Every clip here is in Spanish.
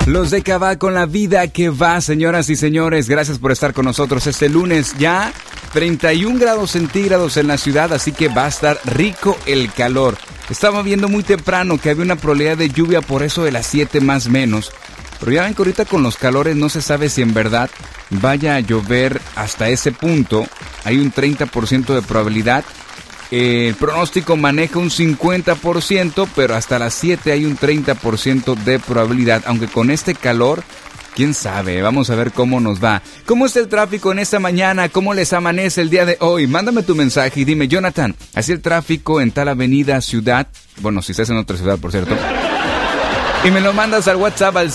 Los de Cabá con la vida que va, señoras y señores. Gracias por estar con nosotros este lunes. Ya 31 grados centígrados en la ciudad, así que va a estar rico el calor. Estaba viendo muy temprano que había una probabilidad de lluvia por eso de las 7 más menos. Pero ya ven que ahorita con los calores no se sabe si en verdad vaya a llover hasta ese punto. Hay un 30% de probabilidad. El pronóstico maneja un 50%, pero hasta las 7 hay un 30% de probabilidad. Aunque con este calor, quién sabe, vamos a ver cómo nos va. ¿Cómo está el tráfico en esta mañana? ¿Cómo les amanece el día de hoy? Mándame tu mensaje y dime, Jonathan, ¿así el tráfico en tal avenida, ciudad? Bueno, si estás en otra ciudad, por cierto. Y me lo mandas al WhatsApp al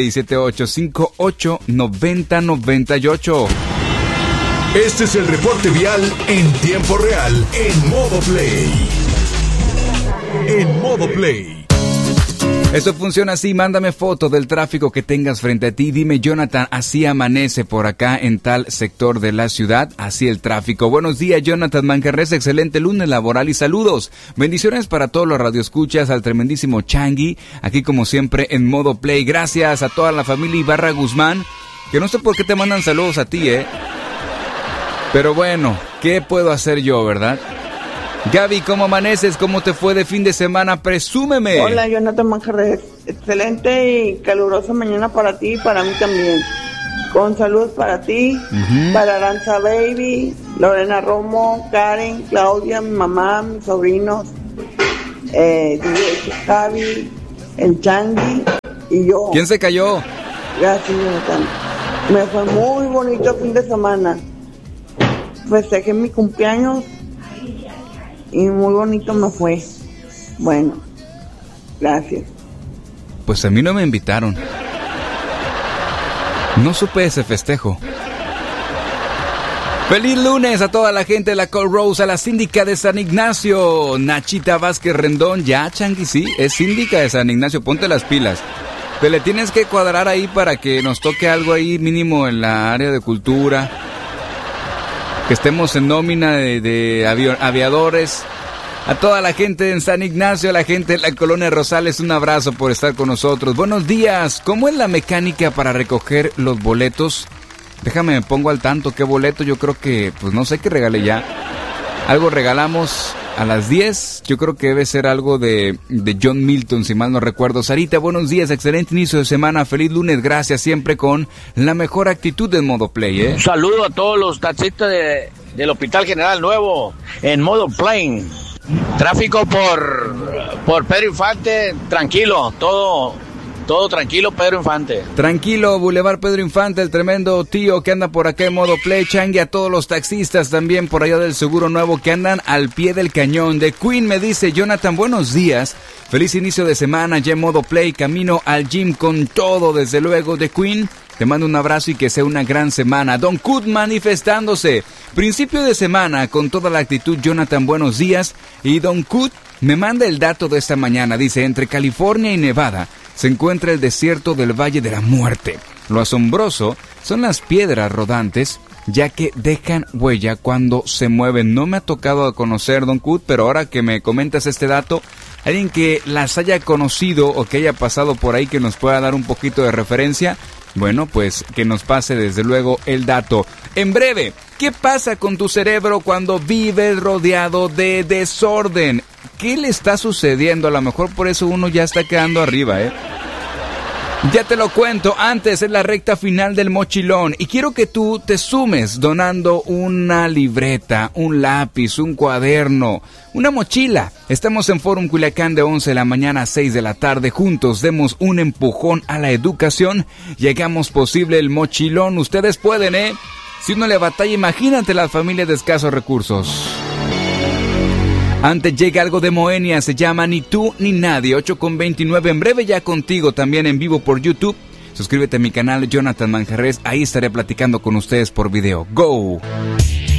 6678589098. Este es el reporte vial en tiempo real, en Modo Play. En Modo Play. Esto funciona así, mándame foto del tráfico que tengas frente a ti. Dime, Jonathan, así amanece por acá en tal sector de la ciudad, así el tráfico. Buenos días, Jonathan Manjarres, excelente lunes laboral y saludos. Bendiciones para todos los radioescuchas, al tremendísimo Changi, aquí como siempre en Modo Play. Gracias a toda la familia Ibarra Guzmán, que no sé por qué te mandan saludos a ti, Pero bueno, ¿qué puedo hacer yo, verdad? Gaby, ¿cómo amaneces? ¿Cómo te fue de fin de semana? Presúmeme. Hola, Jonathan Manjarres. Excelente y calurosa mañana para ti y para mí también. Con salud para ti, para Aranza Baby, Lorena Romo, Karen, Claudia, mi mamá, mis sobrinos, Javi, el Changi y yo. ¿Quién se cayó? Gracias, Jonathan. Me fue muy bonito el fin de semana. Festejé mi cumpleaños y muy bonito me fue. Bueno, gracias. Pues a mí no me invitaron. No supe ese festejo. ¡Feliz lunes a toda la gente de la Call Rose, a la síndica de San Ignacio, Nachita Vázquez Rendón! Ya, Changi, sí, es síndica de San Ignacio, ponte las pilas. Te le tienes que cuadrar ahí para que nos toque algo ahí mínimo en la área de cultura. Que estemos en nómina de aviadores. A toda la gente en San Ignacio, a la gente de la Colonia Rosales, un abrazo por estar con nosotros. Buenos días, ¿cómo es la mecánica para recoger los boletos? Déjame, me pongo al tanto, ¿qué boleto? Yo creo que, pues no sé qué regale ya. Algo regalamos a las 10, yo creo que debe ser algo de John Milton, si mal no recuerdo. Sarita, buenos días, excelente inicio de semana, feliz lunes, gracias, siempre con la mejor actitud en Modo Play, Un saludo a todos los taxistas del Hospital General Nuevo, en Modo Play. Tráfico por Pedro Infante, tranquilo, todo tranquilo, Pedro Infante. Tranquilo, Boulevard Pedro Infante, el tremendo tío que anda por acá en Modo Play. Changi, a todos los taxistas también por allá del Seguro Nuevo que andan al pie del cañón. De Queen me dice, Jonathan, buenos días, feliz inicio de semana, ya en Modo Play, camino al gym con todo, desde luego. De Queen, te mando un abrazo y que sea una gran semana. Don Cut manifestándose, principio de semana con toda la actitud, Jonathan, buenos días. Y Don Cut me manda el dato de esta mañana, dice, entre California y Nevada se encuentra el desierto del Valle de la Muerte. Lo asombroso son las piedras rodantes, ya que dejan huella cuando se mueven. No me ha tocado conocer, Don Cut, pero ahora que me comentas este dato, alguien que las haya conocido o que haya pasado por ahí que nos pueda dar un poquito de referencia, bueno, pues que nos pase desde luego el dato. En breve, ¿qué pasa con tu cerebro cuando vives rodeado de desorden? ¿Qué le está sucediendo? A lo mejor por eso uno ya está quedando arriba, Ya te lo cuento, antes es la recta final del mochilón y quiero que tú te sumes donando una libreta, un lápiz, un cuaderno, una mochila. Estamos en Fórum Culiacán de 11 de la mañana a 6 de la tarde. Juntos demos un empujón a la educación y hagamos posible el mochilón. Ustedes pueden, Si uno le batalla, imagínate las familias de escasos recursos. Antes llega algo de Moenia, se llama Ni tú ni nadie, 8:29. En breve ya contigo, también en vivo por YouTube. Suscríbete a mi canal Jonathan Manjarres, ahí estaré platicando con ustedes por video. ¡Go!